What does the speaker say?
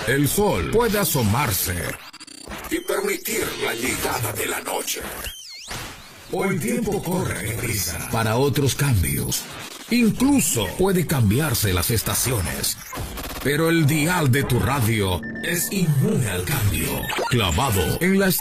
El sol puede asomarse y permitir la llegada de la noche. O el tiempo corre deprisa para otros cambios. Incluso puede cambiarse las estaciones. Pero el dial de tu radio es inmune al cambio. Clavado en la